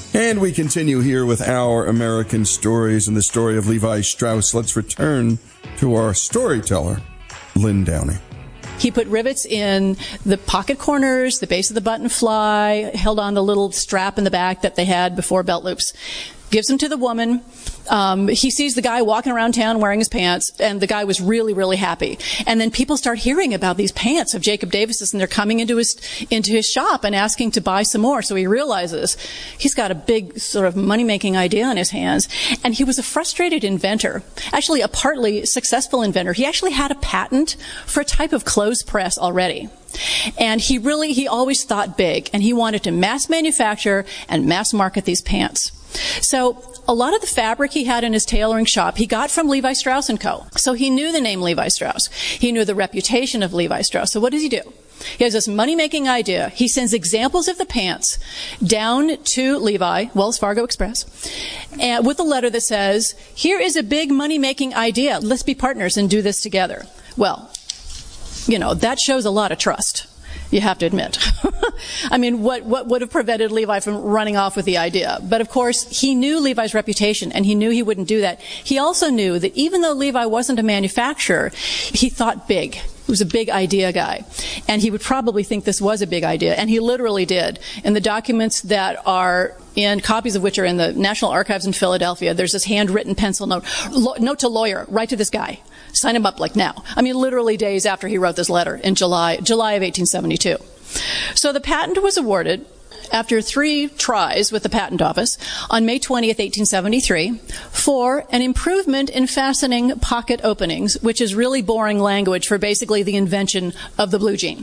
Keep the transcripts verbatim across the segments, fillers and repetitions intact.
And we continue here with our American stories and the story of Levi Strauss. Let's return to our storyteller, Lynn Downey. He put rivets in the pocket corners, the base of the button fly, held on the little strap in the back that they had before belt loops. Gives them to the woman. Um, he sees the guy walking around town wearing his pants, and the guy was really, really happy. And then people start hearing about these pants of Jacob Davis's, and they're coming into his into his shop and asking to buy some more. So he realizes he's got a big sort of money-making idea on his hands. And he was a frustrated inventor, actually a partly successful inventor. He actually had a patent for a type of clothes press already. And he really, he always thought big, and he wanted to mass manufacture and mass market these pants. So a lot of the fabric he had in his tailoring shop, he got from Levi Strauss and Co. So he knew the name Levi Strauss. He knew the reputation of Levi Strauss. So what does he do? He has this money-making idea. He sends examples of the pants down to Levi, Wells Fargo Express, and with a letter that says, here is a big money-making idea. Let's be partners and do this together. Well, you know, that shows a lot of trust, you have to admit. I mean, what, what would have prevented Levi from running off with the idea? But of course, he knew Levi's reputation, and he knew he wouldn't do that. He also knew that even though Levi wasn't a manufacturer, he thought big. He was a big idea guy. And he would probably think this was a big idea, and he literally did. In the documents that are in, copies of which are in the National Archives in Philadelphia, there's this handwritten pencil note, lo- note to lawyer, write to this guy. Sign him up like now. I mean, literally days after he wrote this letter in July, July of eighteen seventy-two. So the patent was awarded after three tries with the patent office on May twentieth, eighteen seventy-three, for an improvement in fastening pocket openings, which is really boring language for basically the invention of the blue jean.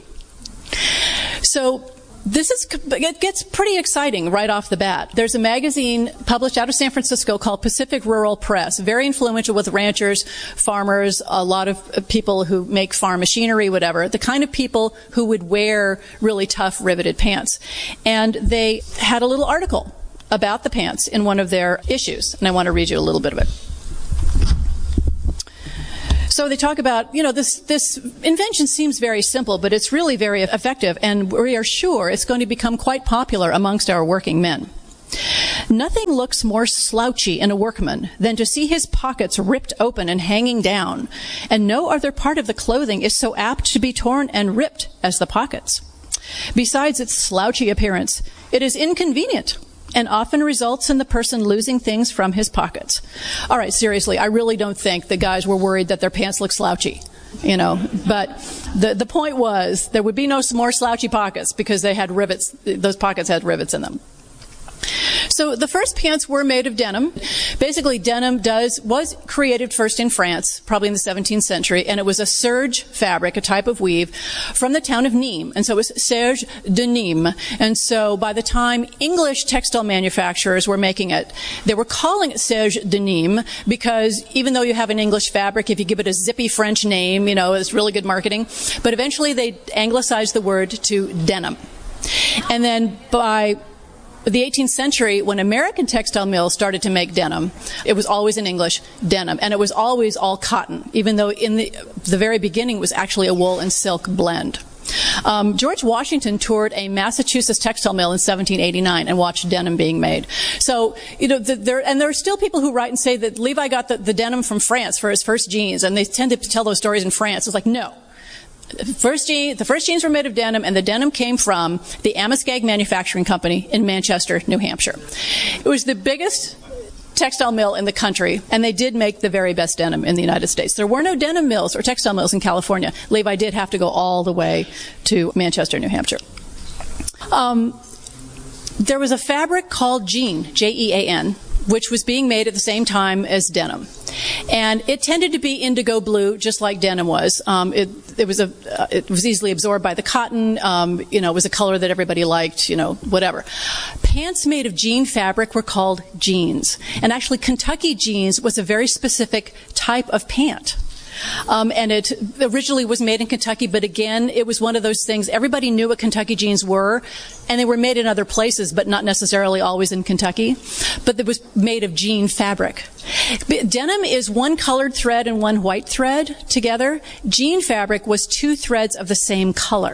So this is, it gets pretty exciting right off the bat. There's a magazine published out of San Francisco called Pacific Rural Press, very influential with ranchers, farmers, a lot of people who make farm machinery, whatever, the kind of people who would wear really tough riveted pants. And they had a little article about the pants in one of their issues, and I want to read you a little bit of it. So they talk about, you know, this, this invention seems very simple, but it's really very effective, and we are sure it's going to become quite popular amongst our working men. Nothing looks more slouchy in a workman than to see his pockets ripped open and hanging down, and no other part of the clothing is so apt to be torn and ripped as the pockets. Besides its slouchy appearance, it is inconvenient and often results in the person losing things from his pockets. All right, seriously, I really don't think the guys were worried that their pants looked slouchy, you know. But the the point was there would be no more slouchy pockets because they had rivets. Those pockets had rivets in them. So the first pants were made of denim. Basically, denim does was created first in France, probably in the seventeenth century, and it was a serge fabric, a type of weave, from the town of Nîmes. And so it was serge de Nîmes. And so by the time English textile manufacturers were making it, they were calling it serge de Nîmes because even though you have an English fabric, if you give it a zippy French name, you know, it's really good marketing. But eventually they anglicized the word to denim. And then by the eighteenth century, when American textile mills started to make denim, it was always in English, denim, and it was always all cotton, even though in the, the very beginning was actually a wool and silk blend. Um, George Washington toured a Massachusetts textile mill in seventeen eighty-nine and watched denim being made. So, you know, the, there, and there are still people who write and say that Levi got the, the denim from France for his first jeans, and they tend to tell those stories in France. It's like, no. First jean, the first jeans were made of denim, and the denim came from the Amoskeag Manufacturing Company in Manchester, New Hampshire. It was the biggest textile mill in the country, and they did make the very best denim in the United States. There were no denim mills or textile mills in California. Levi did have to go all the way to Manchester, New Hampshire. Um, there was a fabric called jean, J E A N, which was being made at the same time as denim. And it tended to be indigo blue, just like denim was. Um, it, it was a, uh, it was easily absorbed by the cotton. Um, you know, it was a color that everybody liked. You know, whatever. Pants made of jean fabric were called jeans, and actually, Kentucky jeans was a very specific type of pant. Um, and it originally was made in Kentucky, but again, it was one of those things. Everybody knew what Kentucky jeans were, and they were made in other places, but not necessarily always in Kentucky. But it was made of jean fabric. Denim is one colored thread and one white thread together. Jean fabric was two threads of the same color.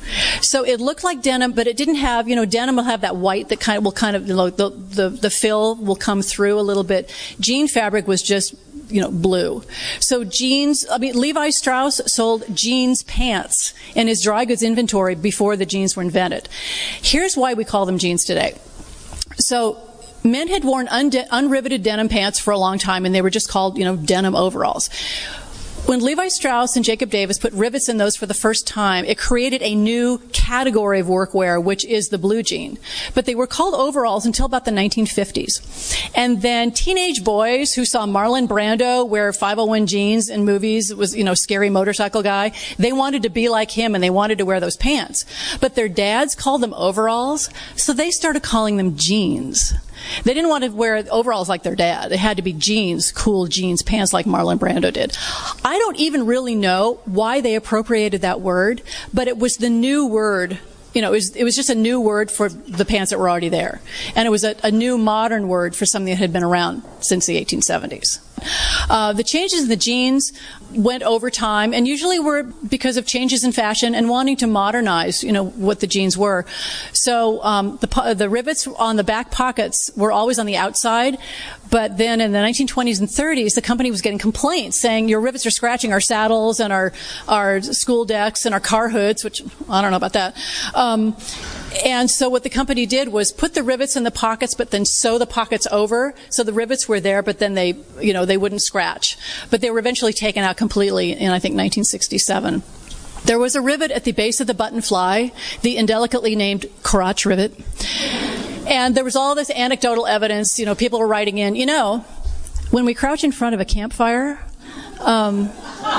So it looked like denim, but it didn't have, you know, denim will have that white that kind of will kind of, you know, the, the, the fill will come through a little bit. Jean fabric was just, you know, blue. So jeans, I mean, Levi Strauss sold jeans pants in his dry goods inventory before the jeans were invented. Here's why we call them jeans today. So men had worn unde- unriveted denim pants for a long time, and they were just called, you know, denim overalls. When Levi Strauss and Jacob Davis put rivets in those for the first time, it created a new category of workwear, which is the blue jean. But they were called overalls until about the nineteen fifties. And then teenage boys who saw Marlon Brando wear five oh one jeans in movies, was, you know, scary motorcycle guy, they wanted to be like him and they wanted to wear those pants. But their dads called them overalls, so they started calling them jeans. They didn't want to wear overalls like their dad. It had to be jeans, cool jeans, pants like Marlon Brando did. I don't even really know why they appropriated that word, but it was the new word. You know, it was, it was just a new word for the pants that were already there. And it was a, a new modern word for something that had been around since the eighteen seventies. Uh, the changes in the jeans went over time, and usually were because of changes in fashion and wanting to modernize, you know, what the jeans were. So um, the, the rivets on the back pockets were always on the outside, but then in the nineteen twenties and thirties, the company was getting complaints saying your rivets are scratching our saddles and our our school decks and our car hoods, which I don't know about that. Um, and so what the company did was put the rivets in the pockets, but then sew the pockets over, so the rivets were there, but then they, you know, they wouldn't scratch. But they were eventually taken out completely in, I think, nineteen sixty-seven. There was a rivet at the base of the button fly, the indelicately named crotch rivet. And there was all this anecdotal evidence, you know, people were writing in, you know, when we crouch in front of a campfire, um,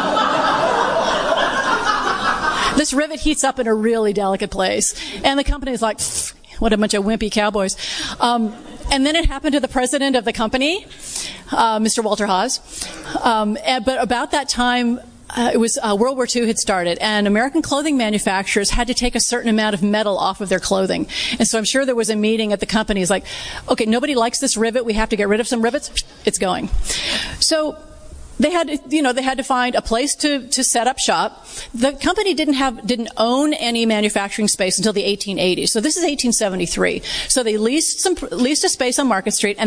this rivet heats up in a really delicate place. And the company's like, what a bunch of wimpy cowboys. Um, and then it happened to the president of the company, uh, Mister Walter Haas. Um, and, but about that time, Uh, it was uh, World War Two had started, and American clothing manufacturers had to take a certain amount of metal off of their clothing. And so I'm sure there was a meeting at the company. It's like, okay, nobody likes this rivet. We have to get rid of some rivets. It's going. So they had to, you know, they had to find a place to, to set up shop. The company didn't have, didn't own any manufacturing space until the eighteen eighties. So this is eighteen seventy-three. So they leased some, leased a space on Market Street, and